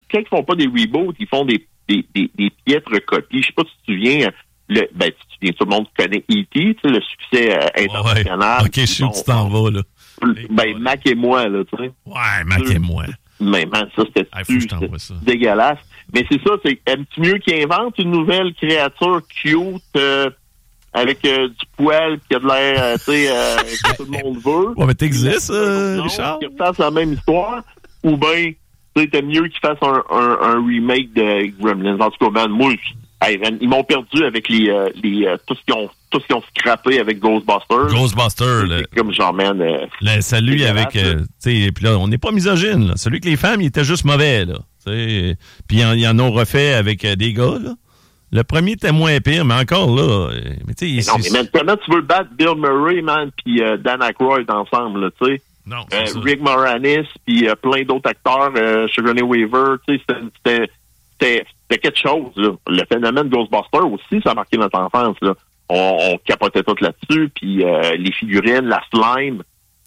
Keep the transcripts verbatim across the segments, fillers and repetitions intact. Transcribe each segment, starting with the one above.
quand ils font pas des reboots, ils font des, des, des, des piètres copies. Je sais pas si tu te souviens, le, ben, tu te souviens, tout le monde connaît E T, tu sais, le succès euh, international. Ouais. OK, je sais où tu t'en vas, là. Ben, Mac et moi, là, tu sais. Ouais, Mac et moi. Mais man, ça, c'était, hey, plus, c'était dégueulasse. Mais c'est ça, c'est aimes-tu mieux qu'ils inventent une nouvelle créature cute euh, avec euh, du poil qui a de l'air, euh, tu sais, euh, que tout le monde veut? Ouais, mais t'existes, euh, Richard? Qu'ils refassent la même histoire, ou bien, tu sais, t'aimes mieux qu'ils fassent un, un, un remake de Gremlins. En tout cas, man, moi, hey, man, ils m'ont perdu avec les, euh, les euh, tout ce qu'ils ont tout ce qu'ils ont scrappé avec Ghostbusters. Ghostbusters, là. Comme genre, man. Euh, le, celui avec, euh, tu sais, puis là, on n'est pas misogyne, là. Celui que les femmes, il était juste mauvais, là. Puis ils en ont refait avec euh, des gars, là. Le premier était moins pire, mais encore là. Euh, mais tu sais, non, mais man, comment tu veux battre Bill Murray, man, puis euh, Dan Aykroyd ensemble, là, tu sais? Non, euh, Rick Moranis, puis euh, plein d'autres acteurs, euh, Sigourney Weaver, tu sais, c'était, c'était, c'était quelque chose, là. Le phénomène Ghostbusters aussi, ça a marqué notre enfance, là. On, on capotait tout là-dessus, puis euh, les figurines, la slime,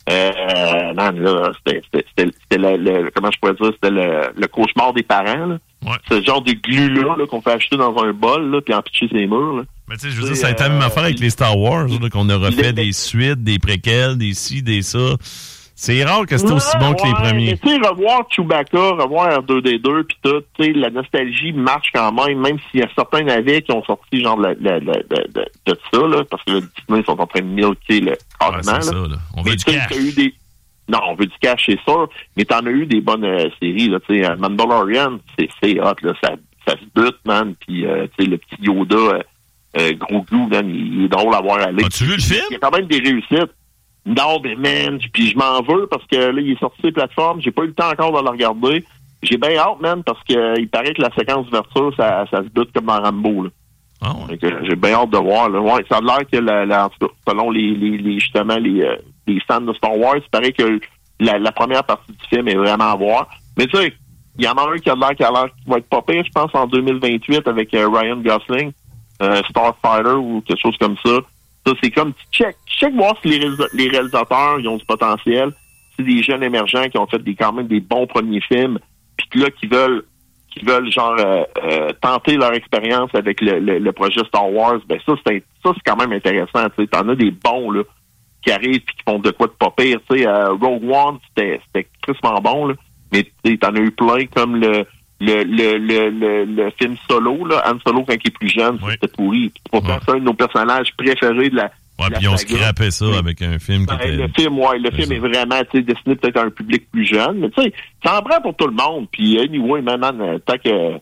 euh, man, là, c'était, c'était, c'était, c'était le, le, comment je pourrais dire, c'était le, le cauchemar des parents, là. Ouais. Ce genre de glu-là, là, qu'on fait acheter dans un bol, là, puis en pitcher ses murs, là. Mais tu sais, je veux dire, ça a été la même affaire avec les Star Wars, là, qu'on a refait des suites, des préquels, des ci, des ça. C'est rare que c'était aussi bon ouais, que les premiers. Tu sais, revoir Chewbacca, revoir R deux D deux, puis tout, tu sais, la nostalgie marche quand même, même s'il y a certains navires qui ont sorti genre de, de, de, de, de, de ça, là, parce que là, Disney sont en train de milker le carrément. Ouais, c'est ça, là. On veut mais du cash. T'as eu des... Non, on veut du cash, c'est sûr, mais t'en as eu des bonnes euh, séries, là, tu sais, Mandalorian, c'est, c'est hot, là, ça, ça se bute, man, puis, euh, tu sais, le petit Yoda, euh, euh, gros glou, man, il, il est drôle à voir aller. As-tu vu le film? Il y a quand même des réussites. Non, mais man, puis je m'en veux parce que là, il est sorti des plateformes. J'ai pas eu le temps encore de le regarder. J'ai bien hâte, man, parce que euh, il paraît que la séquence d'ouverture, ça, ça se bute comme dans Rambo, là. Ah ouais. Donc, euh, j'ai bien hâte de voir, là. Ouais, ça a l'air que, la, la, selon les, les, les justement, les, euh, les fans de Star Wars, il paraît que la, la première partie du film est vraiment à voir. Mais tu sais, il y en a un qui a l'air qui a l'air qui va être pas pire, je pense, en deux mille vingt-huit avec euh, Ryan Gosling, euh, Starfighter ou quelque chose comme ça. Ça, c'est comme, check, check voir si les, réalisa- les réalisateurs, ils ont du potentiel. C'est des jeunes émergents qui ont fait des, quand même des bons premiers films, puis là, qui veulent, qui veulent, genre, euh, euh, tenter leur expérience avec le, le, le projet Star Wars. Ben, ça, c'est, ça, c'est quand même intéressant, tu sais. T'en as des bons, là, qui arrivent puis qui font de quoi de pas pire, tu sais. Euh, Rogue One, c'était, c'était crissement bon, là. Mais, tu sais, t'en as eu plein, comme le, Le, le, le, le, le film Solo, là, Han Solo quand il est plus jeune, oui. C'était pourri. Puis pourtant, ouais. c'est un de nos personnages préférés de la. Ouais, puis on scrapait ça oui. avec un film qui ben, était. Le film, ouais, le film ça. est vraiment, tu sais, destiné peut-être à un public plus jeune. Mais tu sais, ça en prend pour tout le monde. Puis anyway, man, man, tant que.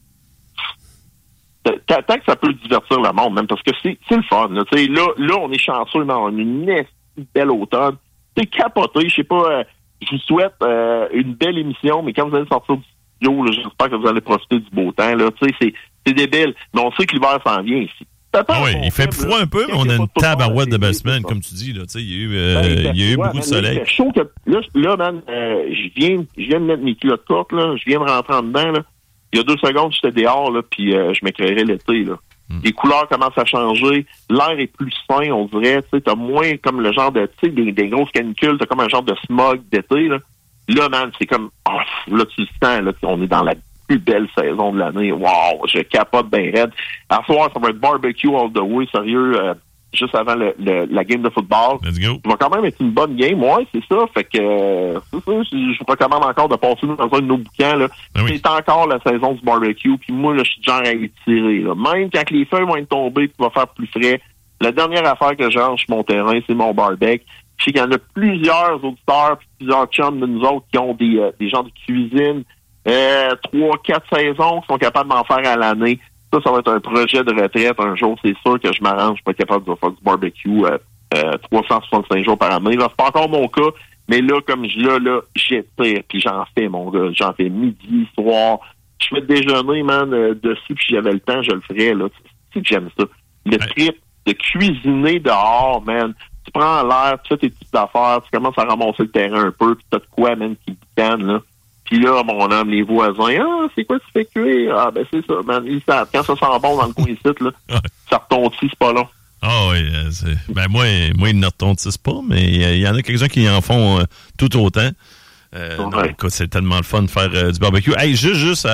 Tant, tant que ça peut divertir le monde, même, parce que c'est, c'est le fun. Là, tu sais, là, là, on est chanceux, mais on a une belle automne. C'est capoté, je sais pas. Euh, je vous souhaite euh, une belle émission, mais quand vous allez sortir du Là, j'espère que vous allez profiter du beau temps. Là. Tu sais, c'est, c'est débile. Mais on sait que l'hiver s'en vient ici. Ah oui, il fait film, froid là, un peu, mais on a une tabarouette de belle semaine, comme tu dis. Là. Tu sais, il y a eu, euh, ben, il y a eu beaucoup man, de soleil. Là, chaud que, là, là, man, euh, je viens, je viens de mettre mes culottes courtes, là. Je viens de rentrer en dedans, là. Il y a deux secondes, j'étais dehors, là, puis euh, je m'éclairais l'été, là. Mm. Les couleurs commencent à changer. L'air est plus sain, on dirait. Tu sais, t'as moins comme le genre de, tu sais, des, des grosses canicules, t'as comme un genre de smog d'été, là. Là, man, c'est comme, oh, là, tu le sens, là, on est dans la plus belle saison de l'année. Wow, je capote bien raide. À soir, ça va être barbecue all the way, sérieux, euh, juste avant le, le, la game de football. Let's go. Ça va quand même être une bonne game, ouais, c'est ça. Fait que, euh, c'est ça, je, je vous recommande encore de passer dans un de nos bouquins, là. Ah oui. C'est encore la saison du barbecue, puis moi, là, je suis genre à étirer, là. Même quand les feuilles vont être tombées, puis va faire plus frais. La dernière affaire que j'ai sur mon terrain, c'est mon barbecue. Je sais qu'il y en a plusieurs auditeurs, puis plusieurs chums de nous autres qui ont des, euh, des gens de cuisine, euh, trois, quatre saisons qui sont capables d'en faire à l'année. Ça, ça va être un projet de retraite un jour, c'est sûr que je m'arrange, je suis pas capable de faire du barbecue euh, euh, trois cent soixante-cinq jours par année. Là, c'est pas encore mon cas, mais là, comme je là, là, j'étire, puis j'en fais, mon gars. J'en fais midi, soir. Je fais déjeuner, man, euh, dessus, puis si j'avais le temps, je le ferais, là. C'est que j'aime ça. Le trip de cuisiner dehors, man. Tu prends l'air, tu fais tes petites affaires, tu commences à ramasser le terrain un peu, puis t'as de quoi, man, qui boucane, là. Puis là, mon homme, les voisins, ah, c'est quoi tu fais cuire? Ah, ben c'est ça, man. Ils savent. Quand ça sent bon dans le coin ici, là, ça retontit, c'est pas long. Ah oh, oui, euh, c'est... ben moi, moi, ils ne retontissent pas, mais il y, y en a quelques-uns qui en font euh, tout autant. Euh, ouais. Non, écoute, c'est tellement le fun de faire euh, du barbecue. Hey, juste, juste